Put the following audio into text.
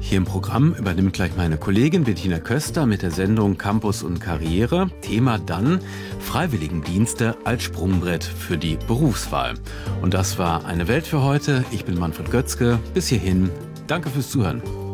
Hier im Programm übernimmt gleich meine Kollegin Bettina Köster mit der Sendung Campus und Karriere. Thema dann Freiwilligendienste als Sprungbrett für die Berufswahl. Und das war eine Welt für heute. Ich bin Manfred Götzke. Bis hierhin. Danke fürs Zuhören.